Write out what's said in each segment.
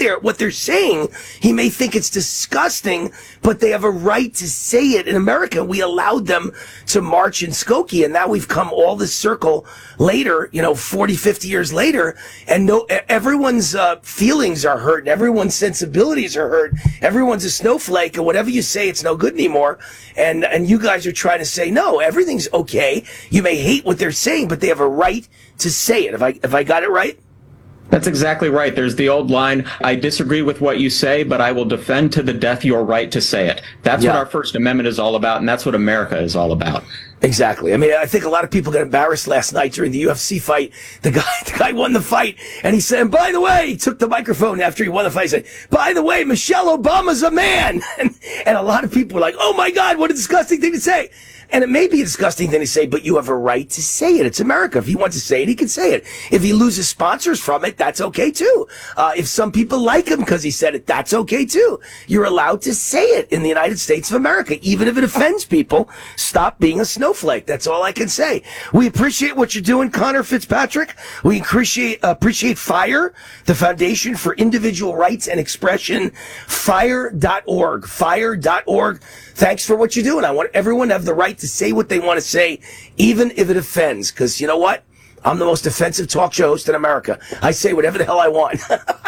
what they're saying, he may think it's disgusting, but they have a right to say it in America. We allowed them to march in Skokie, and now we've come all this circle later, 40, 50 years later, and everyone's feelings are hurt, and everyone's sensibilities are hurt. Everyone's a snowflake, and whatever you say, it's no good anymore. And you guys are trying to say, no, everything's okay. You may hate what they're saying, but they have a right to say it. Have I got it right? That's exactly right. There's the old line, I disagree with what you say, but I will defend to the death your right to say it. That's what our First Amendment is all about, and that's what America is all about. Exactly. I mean, I think a lot of people got embarrassed last night during the UFC fight. The guy won the fight, and he said, and by the way, he took the microphone after he won the fight. He said, by the way, Michelle Obama's a man. And a lot of people were like, oh my God, what a disgusting thing to say. And it may be a disgusting thing to say, but you have a right to say it. It's America. If he wants to say it, he can say it. If he loses sponsors from it, that's okay too. If some people like him because he said it, that's okay too. You're allowed to say it in the United States of America, even if it offends people. Stop being a snowflake. That's all I can say. We appreciate what you're doing, Connor Fitzpatrick. We appreciate FIRE, the Foundation for Individual Rights and Expression, fire.org, fire.org. Thanks for what you're doing. I want everyone to have the right to say what they want to say, even if it offends. Because you know what? I'm the most offensive talk show host in America. I say whatever the hell I want.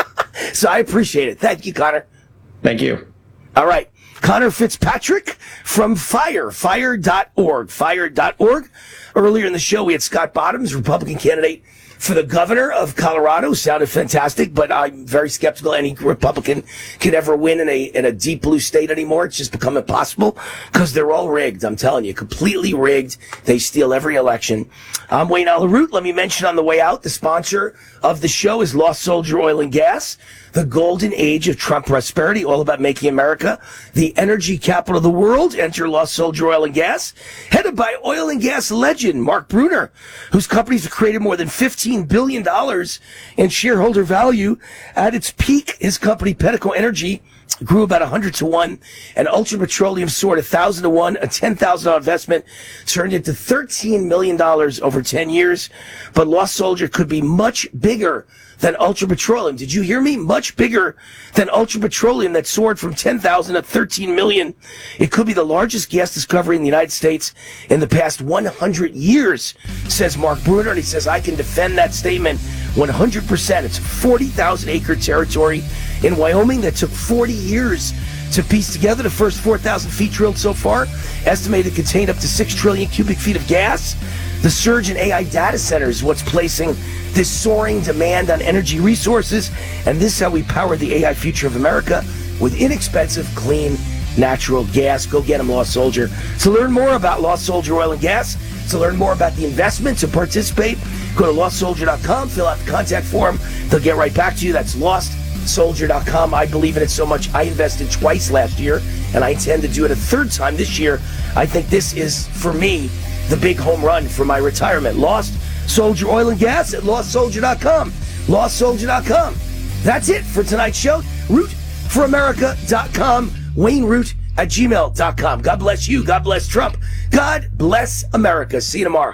So I appreciate it. Thank you, Connor. Thank you. All right. Connor Fitzpatrick from FIRE, fire.org, fire.org. Earlier in the show, we had Scott Bottoms, Republican candidate for the governor of Colorado. Sounded fantastic, but I'm very skeptical any Republican can ever win in a deep blue state anymore. It's just become impossible because they're all rigged. I'm telling you, completely rigged. They steal every election. I'm Wayne Allyn Root. Let me mention on the way out, the sponsor of the show is Lost Soldier Oil and Gas, the golden age of Trump prosperity, all about making America the energy capital of the world. Enter Lost Soldier Oil and Gas, headed by oil and gas legend Mark Bruner, whose companies have created more than $15 billion in shareholder value. At its peak, his company, Pinnacle Energy, grew about 100 to 1, and Ultra Petroleum soared 1,000 to 1. A $10,000 investment turned into $13 million over 10 years. But Lost Soldier could be much bigger than Ultra Petroleum. Did you hear me? Much bigger than Ultra Petroleum that soared from 10,000 to 13 million. It could be the largest gas discovery in the United States in the past 100 years, says Mark Bruner. And he says, I can defend that statement 100%. It's 40,000 acre territory in Wyoming that took 40 years to piece together. The first 4,000 feet drilled so far, estimated to contain up to 6 trillion cubic feet of gas. The surge in AI data centers is what's placing this soaring demand on energy resources, and this is how we power the AI future of America with inexpensive, clean, natural gas. Go get them, Lost Soldier. To learn more about Lost Soldier Oil and Gas, to learn more about the investment, to participate, go to lostsoldier.com, fill out the contact form. They'll get right back to you. That's lostsoldier.com. I believe in it so much. I invested twice last year, and I intend to do it a third time this year. I think this is, for me, the big home run for my retirement. Lost Soldier Oil and Gas at lostsoldier.com. Lostsoldier.com. That's it for tonight's show. RootForAmerica.com. WayneRoot@gmail.com. God bless you. God bless Trump. God bless America. See you tomorrow.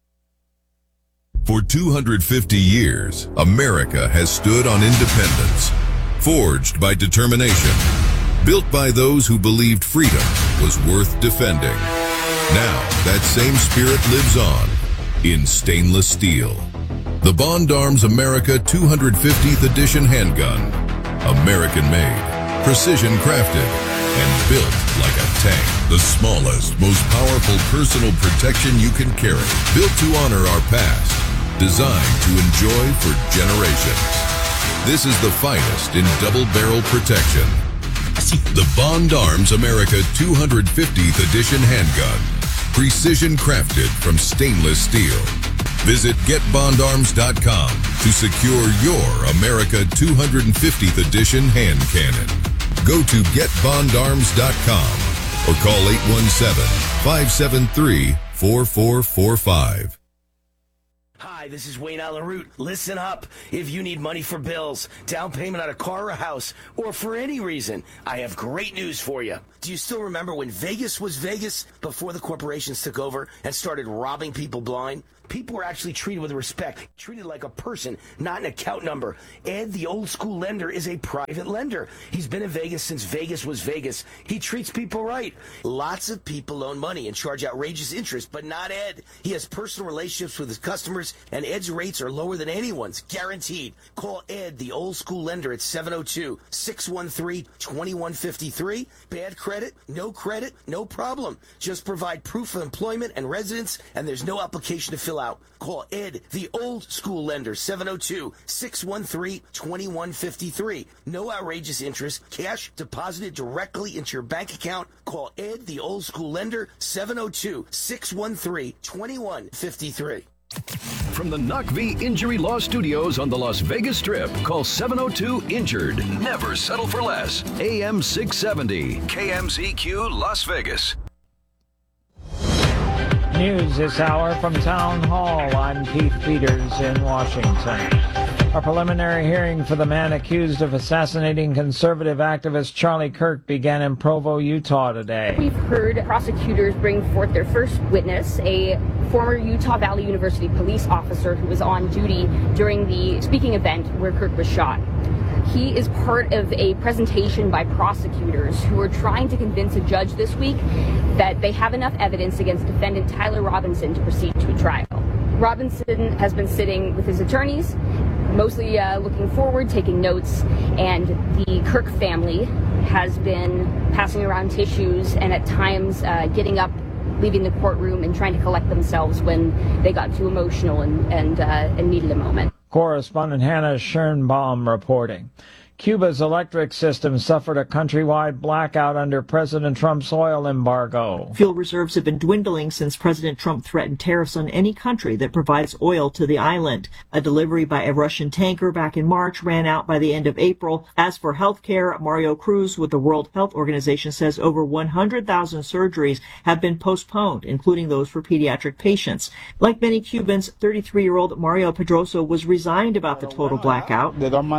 For 250 years, America has stood on independence, forged by determination, built by those who believed freedom was worth defending. Now, that same spirit lives on in stainless steel. The Bond Arms America 250th Edition handgun. American-made, precision-crafted, and built like a tank. The smallest, most powerful personal protection you can carry. Built to honor our past. Designed to enjoy for generations. This is the finest in double-barrel protection. The Bond Arms America 250th Edition handgun. Precision crafted from stainless steel. Visit GetBondArms.com to secure your America 250th Edition hand cannon. Go to GetBondArms.com or call 817-573-4445. Hi, this is Wayne Allen Root. Listen up. If you need money for bills, down payment on a car or a house, or for any reason, I have great news for you. Do you still remember when Vegas was Vegas before the corporations took over and started robbing people blind? People were actually treated with respect, treated like a person, not an account number. Ed, the old school lender, is a private lender. He's been in Vegas since Vegas was Vegas. He treats people right. Lots of people loan money and charge outrageous interest, but not Ed. He has personal relationships with his customers, and Ed's rates are lower than anyone's, guaranteed. Call Ed, the old school lender, at 702-613-2153. Bad credit, no problem. Just provide proof of employment and residence, and there's no application to fill out. Call Ed, the old school lender, 702-613-2153. No outrageous interest. Cash deposited directly into your bank account. Call Ed, the old school lender, 702-613-2153. From the Knock V Injury Law Studios on the Las Vegas Strip, call 702-INJURED. Never settle for less. AM 670, KMZQ Las Vegas. News this hour from Town Hall. I'm Keith Peters in Washington. A preliminary hearing for the man accused of assassinating conservative activist Charlie Kirk began in Provo, Utah today. We've heard prosecutors bring forth their first witness, a former Utah Valley University police officer who was on duty during the speaking event where Kirk was shot. He is part of a presentation by prosecutors who are trying to convince a judge this week that they have enough evidence against defendant Tyler Robinson to proceed to a trial. Robinson has been sitting with his attorneys, mostly looking forward, taking notes, and the Kirk family has been passing around tissues and at times getting up, leaving the courtroom and trying to collect themselves when they got too emotional and needed a moment. Correspondent Hannah Schernbaum reporting. Cuba's electric system suffered a countrywide blackout under President Trump's oil embargo. Fuel reserves have been dwindling since President Trump threatened tariffs on any country that provides oil to the island. A delivery by a Russian tanker back in March ran out by the end of April. As for healthcare, Mario Cruz with the World Health Organization says over 100,000 surgeries have been postponed, including those for pediatric patients. Like many Cubans, 33-year-old Mario Pedroso was resigned about the total blackout.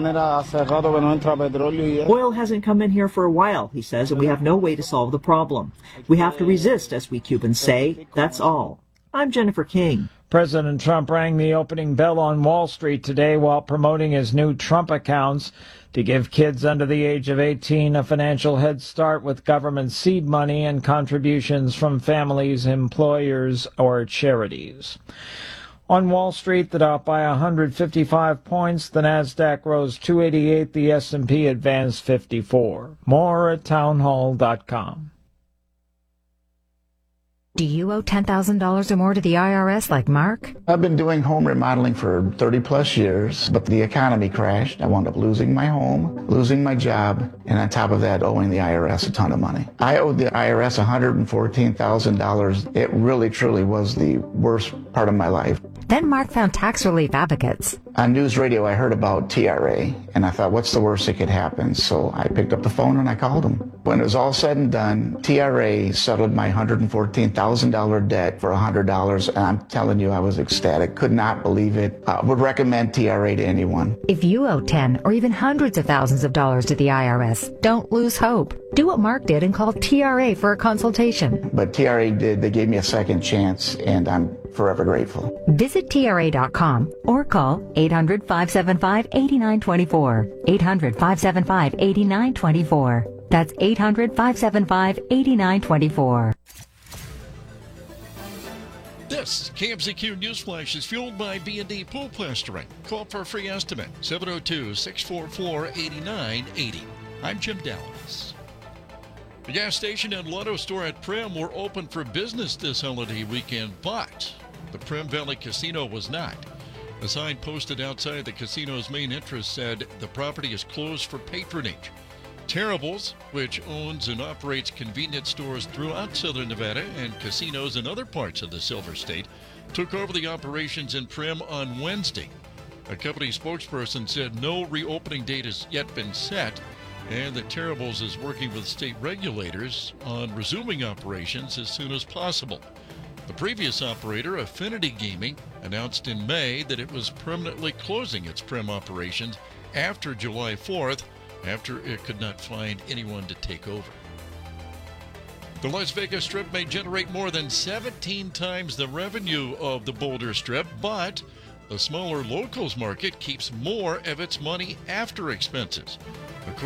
Oil hasn't come in here for a while, he says, and we have no way to solve the problem. We have to resist, as we Cubans say. That's all. I'm Jennifer King. President Trump rang the opening bell on Wall Street today while promoting his new Trump accounts to give kids under the age of 18 a financial head start with government seed money and contributions from families, employers, or charities. On Wall Street, the Dow by 155 points, the Nasdaq rose 288, the S&P advanced 54. More at townhall.com. Do you owe $10,000 or more to the IRS like Mark? I've been doing home remodeling for 30 plus years, but the economy crashed. I wound up losing my home, losing my job, and on top of that, owing the IRS a ton of money. I owed the IRS $114,000. It really, truly was the worst part of my life. Then Mark found tax relief advocates. On news radio, I heard about TRA, and I thought, what's the worst that could happen? So I picked up the phone and I called them. When it was all said and done, TRA settled my $114,000 debt for $100, and I'm telling you, I was ecstatic. Could not believe it. I would recommend TRA to anyone. If you owe 10 or even hundreds of thousands of dollars to the IRS, don't lose hope. Do what Mark did and call TRA for a consultation. But TRA did. They gave me a second chance, and I'm forever grateful. Visit TRA.com or call 800-575-8924. 800-575-8924. That's 800-575-8924. This KMZQ Newsflash is fueled by B&D Pool Plastering. Call for a free estimate, 702-644-8980. I'm Jim Dallas. The gas station and Lotto store at Primm were open for business this holiday weekend, but the Primm Valley Casino was not. A sign posted outside the casino's main entrance said the property is closed for patronage. Terribles, which owns and operates convenience stores throughout southern Nevada and casinos in other parts of the Silver State, took over the operations in Primm on Wednesday. A company spokesperson said no reopening date has yet been set, and that Terribles is working with state regulators on resuming operations as soon as possible. The previous operator, Affinity Gaming, announced in May that it was permanently closing its Primm operations after July 4th, after it could not find anyone to take over. The Las Vegas Strip may generate more than 17 times the revenue of the Boulder Strip, but the smaller locals market keeps more of its money after expenses.